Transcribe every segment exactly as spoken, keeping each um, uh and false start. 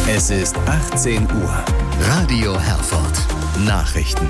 Es ist achtzehn Uhr. Radio Herford. Nachrichten.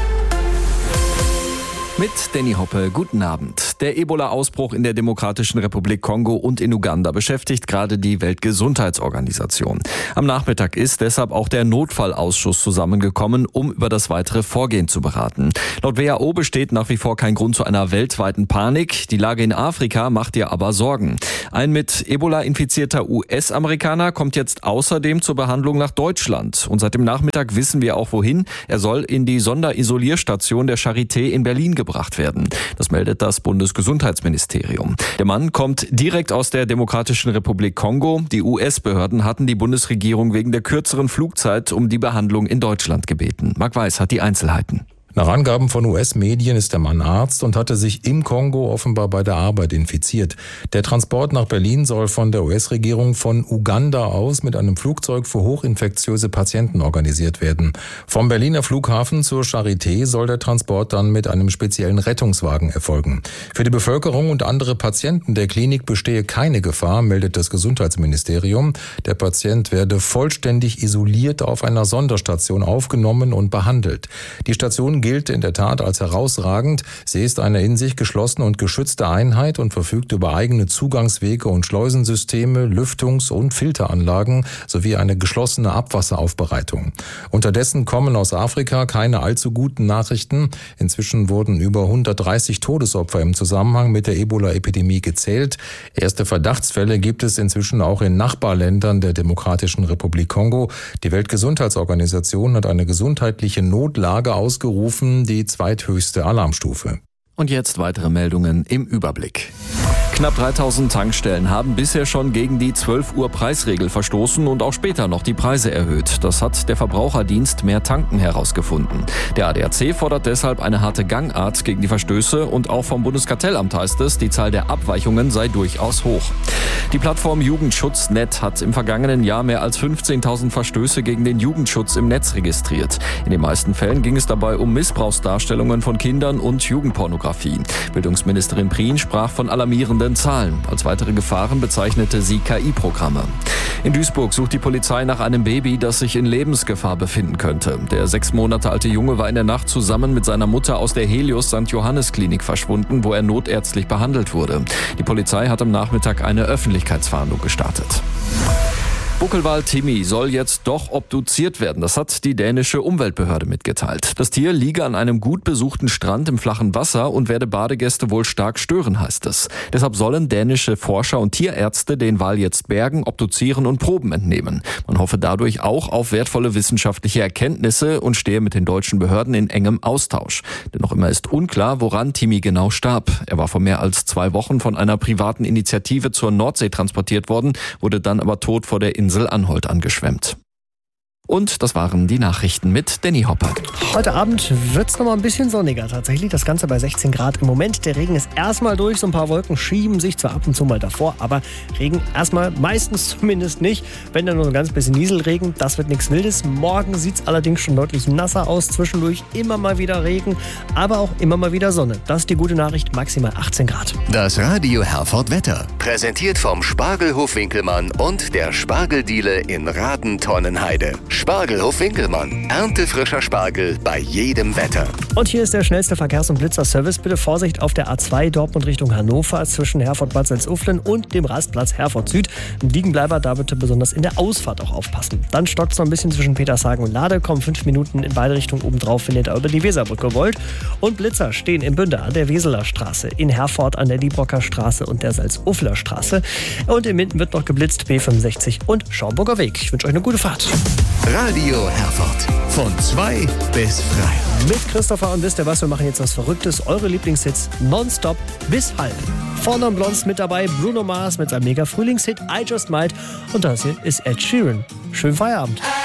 Mit Danny Hoppe, guten Abend. Der Ebola-Ausbruch in der Demokratischen Republik Kongo und in Uganda beschäftigt gerade die Weltgesundheitsorganisation. Am Nachmittag ist deshalb auch der Notfallausschuss zusammengekommen, um über das weitere Vorgehen zu beraten. Laut W H O besteht nach wie vor kein Grund zu einer weltweiten Panik. Die Lage in Afrika macht ihr aber Sorgen. Ein mit Ebola infizierter U S-Amerikaner kommt jetzt außerdem zur Behandlung nach Deutschland. Und seit dem Nachmittag wissen wir auch wohin. Er soll in die Sonderisolierstation der Charité in Berlin gebracht werden. Das meldet das Bundesgesundheitsministerium. Der Mann kommt direkt aus der Demokratischen Republik Kongo. Die U S-Behörden hatten die Bundesregierung wegen der kürzeren Flugzeit um die Behandlung in Deutschland gebeten. Marc Weiß hat die Einzelheiten. Nach Angaben von U S-Medien ist der Mann Arzt und hatte sich im Kongo offenbar bei der Arbeit infiziert. Der Transport nach Berlin soll von der U S-Regierung von Uganda aus mit einem Flugzeug für hochinfektiöse Patienten organisiert werden. Vom Berliner Flughafen zur Charité soll der Transport dann mit einem speziellen Rettungswagen erfolgen. Für die Bevölkerung und andere Patienten der Klinik bestehe keine Gefahr, meldet das Gesundheitsministerium. Der Patient werde vollständig isoliert auf einer Sonderstation aufgenommen und behandelt. Die Station gilt in der Tat als herausragend. Sie ist eine in sich geschlossene und geschützte Einheit und verfügt über eigene Zugangswege und Schleusensysteme, Lüftungs- und Filteranlagen sowie eine geschlossene Abwasseraufbereitung. Unterdessen kommen aus Afrika keine allzu guten Nachrichten. Inzwischen wurden über hundertdreißig Todesopfer im Zusammenhang mit der Ebola-Epidemie gezählt. Erste Verdachtsfälle gibt es inzwischen auch in Nachbarländern der Demokratischen Republik Kongo. Die Weltgesundheitsorganisation hat eine gesundheitliche Notlage ausgerufen, die zweithöchste Alarmstufe. Und jetzt weitere Meldungen im Überblick. Knapp dreitausend Tankstellen haben bisher schon gegen die zwölf Uhr Preisregel verstoßen und auch später noch die Preise erhöht. Das hat der Verbraucherdienst Mehr Tanken herausgefunden. Der A D A C fordert deshalb eine harte Gangart gegen die Verstöße und auch vom Bundeskartellamt heißt es, die Zahl der Abweichungen sei durchaus hoch. Die Plattform Jugendschutz Punkt net hat im vergangenen Jahr mehr als fünfzehntausend Verstöße gegen den Jugendschutz im Netz registriert. In den meisten Fällen ging es dabei um Missbrauchsdarstellungen von Kindern und Jugendpornografie. Bildungsministerin Prien sprach von alarmierenden Zahlen. Als weitere Gefahren bezeichnete sie K I-Programme. In Duisburg sucht die Polizei nach einem Baby, das sich in Lebensgefahr befinden könnte. Der sechs Monate alte Junge war in der Nacht zusammen mit seiner Mutter aus der Helios Sankt Johannes Klinik verschwunden, wo er notärztlich behandelt wurde. Die Polizei hat am Nachmittag eine Öffentlichkeitsfahndung gestartet. Buckelwal Timmy soll jetzt doch obduziert werden. Das hat die dänische Umweltbehörde mitgeteilt. Das Tier liege an einem gut besuchten Strand im flachen Wasser und werde Badegäste wohl stark stören, heißt es. Deshalb sollen dänische Forscher und Tierärzte den Wal jetzt bergen, obduzieren und Proben entnehmen. Man hoffe dadurch auch auf wertvolle wissenschaftliche Erkenntnisse und stehe mit den deutschen Behörden in engem Austausch. Denn noch immer ist unklar, woran Timmy genau starb. Er war vor mehr als zwei Wochen von einer privaten Initiative zur Nordsee transportiert worden, wurde dann aber tot vor der Insel Anholt angeschwemmt. Und das waren die Nachrichten mit Danny Hoppe. Heute Abend wird es noch mal ein bisschen sonniger tatsächlich. Das Ganze bei sechzehn Grad im Moment. Der Regen ist erstmal durch. So ein paar Wolken schieben sich zwar ab und zu mal davor, aber Regen erstmal meistens zumindest nicht. Wenn dann nur ein ganz bisschen Nieselregen, das wird nichts Wildes. Morgen sieht es allerdings schon deutlich nasser aus. Zwischendurch immer mal wieder Regen, aber auch immer mal wieder Sonne. Das ist die gute Nachricht, maximal achtzehn Grad. Das Radio Herford Wetter. Präsentiert vom Spargelhof Winkelmann und der Spargeldiele in Raden-Tonnenheide. Spargelhof Winkelmann. Erntefrischer Spargel bei jedem Wetter. Und hier ist der schnellste Verkehrs- und Blitzerservice. Bitte Vorsicht auf der A zwei Dortmund Richtung Hannover zwischen Herford-Bad Salzuflen und dem Rastplatz Herford Süd. Liegenbleiber, da bitte besonders in der Ausfahrt auch aufpassen. Dann stockt es noch ein bisschen zwischen Petershagen und Lade. Kommen fünf Minuten in beide Richtungen obendrauf, wenn ihr da über die Weserbrücke wollt. Und Blitzer stehen in Bünde an der Weseler Straße, in Herford an der Liebrocker Straße und der Salzufler Straße. Und in Minden wird noch geblitzt, B fünfundsechzig und Schaumburger Weg. Ich wünsche euch eine gute Fahrt. Radio Herford. Von zwei bis frei. Mit Christopher und wisst ihr was, wir machen jetzt was Verrücktes. Eure Lieblingshits nonstop bis halb. Vorne und Blondes mit dabei, Bruno Mars mit seinem Mega-Frühlingshit I Just Might. Und das hier ist Ed Sheeran. Schönen Feierabend.